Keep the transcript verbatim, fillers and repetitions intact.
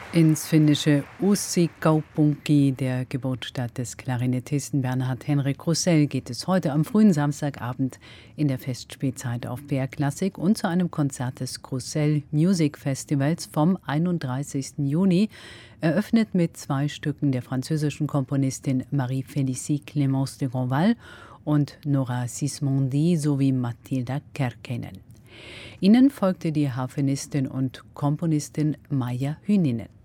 Ins finnische Uusikaupunki, der Geburtsstadt des Klarinettisten Bernhard Henrik Roussel, geht es heute am frühen Samstagabend in der Festspielzeit auf B R Klassik und zu einem Konzert des Roussel Music Festivals vom einunddreißigsten Juni, eröffnet mit zwei Stücken der französischen Komponistin Marie-Félicie Clémence de Grandval und Nora Sismondi sowie Mathilda Kärkkäinen. Ihnen folgte die Harfenistin und Komponistin Maija Hynninen.